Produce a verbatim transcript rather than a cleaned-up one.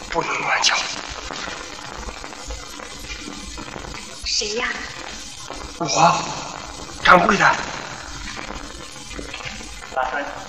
不能乱叫。 谁呀？ 我，掌柜的。 大山。